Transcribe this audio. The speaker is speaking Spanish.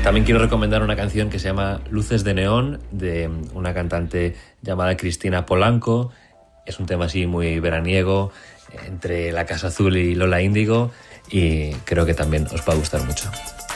También quiero recomendar una canción que se llama Luces de Neón, de una cantante llamada Cristina Polanco. Es un tema así muy veraniego, entre La Casa Azul y Lola Índigo, y creo que también os va a gustar mucho.